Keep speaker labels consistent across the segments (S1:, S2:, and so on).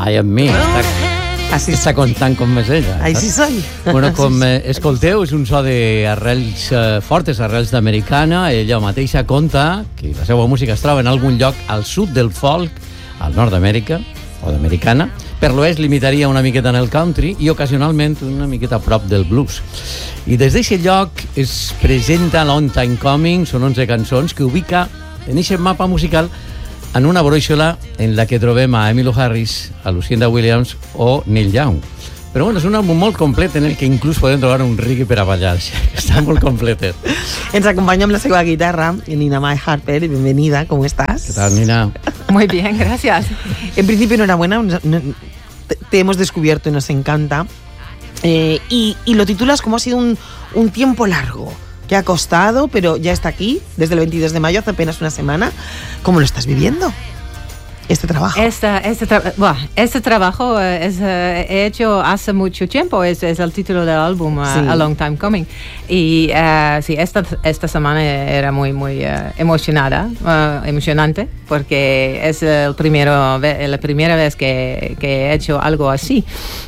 S1: I Am Me. Està contant com més ella.
S2: Així són.
S1: Bueno, com escolteu, és un so d'arrels fortes, arrels d'americana. Ella mateixa conta que la seva música es troba en algun lloc al sud del folk, al nord d'Amèrica, o d'americana. Per l'oest limitaria una miqueta en el country i ocasionalment una miqueta a prop del blues. I des d'aquest lloc es presenta Long Time Coming, són 11 cançons que ubica en aquest mapa musical en una bròixola en la que trobem a Emmylou Harris, a Lucinda Williams o Neil Young. Però bueno, és un àlbum molt complet en el que inclús podem trobar un reggae per a ballar. Està molt completet.
S2: Ens acompaña amb la seva guitarra, Nina Mae Harper. Bienvenida, ¿cómo estás?
S1: ¿Qué tal, Nina?
S3: Muy bien, gracias.
S2: En principio, enhorabuena. Te hemos descubierto y nos encanta. Y lo titulas como ha sido un tiempo largo, que ha costado, pero ya está aquí, desde el 22 de mayo, hace apenas una semana. ¿Cómo lo estás viviendo, este trabajo?
S3: Este trabajo he hecho hace mucho tiempo, es el título del álbum,
S2: Sí.
S3: A Long Time Coming. Y sí, esta semana era muy emocionante, porque es la primera vez que he hecho algo así.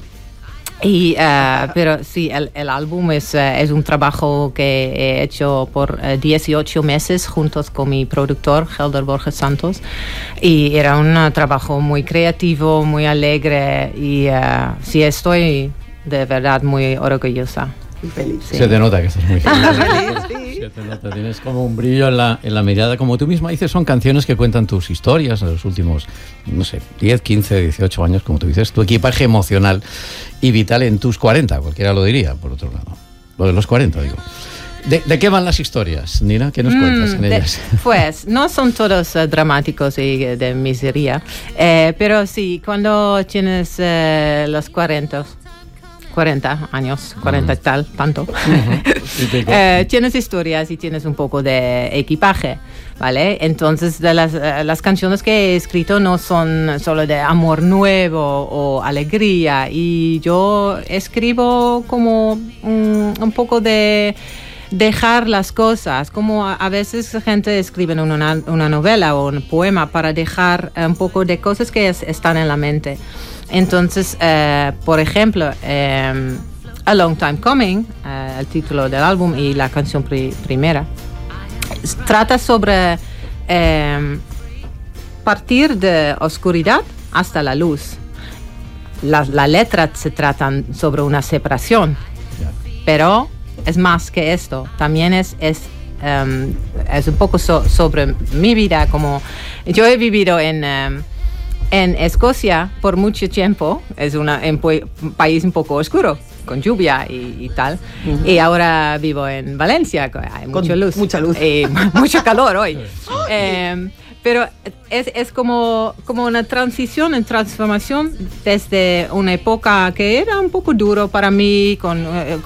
S3: Pero sí, el álbum es un trabajo que he hecho por 18 meses juntos con mi productor, Helder Borges Santos, y era un trabajo muy creativo, muy alegre, y sí, estoy de verdad muy orgullosa.
S2: Feliz.
S1: Sí. Se te nota que estás muy
S2: Feliz, sí.
S1: Se te nota, tienes como un brillo en la mirada. Como tú misma dices, son canciones que cuentan tus historias en los últimos, no sé, 10, 15, 18 años, como tú dices, tu equipaje emocional y vital en tus 40, cualquiera lo diría, por otro lado. Lo de los 40, digo. ¿De qué van las historias, Nina? ¿Qué nos cuentas en ellas?
S3: Pues no son todos dramáticos y de miseria, pero sí, cuando tienes los 40 años, 40 y tal, tanto. Tienes historias y tienes un poco de equipaje, ¿vale? Entonces, las canciones que he escrito no son solo de amor nuevo o alegría, y yo escribo como un poco de dejar las cosas, como a veces la gente escribe una novela o un poema para dejar un poco de cosas que están en la mente. Entonces, por ejemplo, A Long Time Coming, el título del álbum y la canción primera, trata sobre partir de oscuridad hasta la luz. La letra se trata sobre una separación, pero es más que esto. También es un poco sobre mi vida, como yo he vivido en Escocia por mucho tiempo. Es un país un poco oscuro, con lluvia y tal. Uh-huh. Y ahora vivo en Valencia, hay mucha luz.
S2: Mucha luz.
S3: Y mucho calor hoy. Pero es como una transición, en transformación desde una época que era un poco duro para mí, con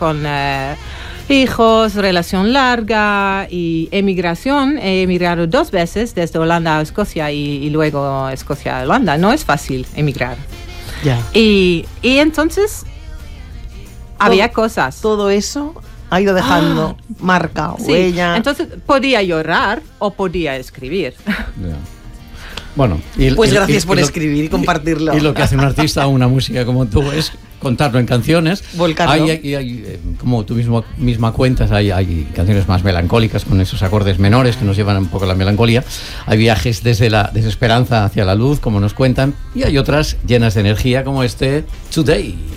S3: hijos, relación larga y emigración. He emigrado 2 veces, desde Holanda a Escocia y luego Escocia a Holanda. No es fácil emigrar.
S2: Ya.
S3: Y entonces había cosas.
S2: Todo eso ha ido dejando marca,
S3: sí.
S2: Huella.
S3: Entonces podía llorar o podía escribir.
S1: Yeah. Bueno,
S2: gracias por escribir y compartirlo.
S1: Y lo que hace un artista o una música como tú es contarlo en canciones.
S2: Volcarlo.
S1: Hay, como tú misma cuentas, hay canciones más melancólicas con esos acordes menores que nos llevan un poco a la melancolía. Hay viajes desde la desesperanza hacia la luz, como nos cuentan, y hay otras llenas de energía como Today.